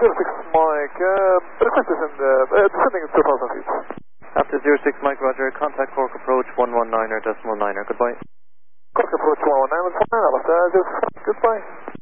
06 Mike, request is in the, descending 2,000 feet. After 06 Mike, roger, contact Cork approach 119er decimal 9er, goodbye. Cork approach 119, that's fine, goodbye.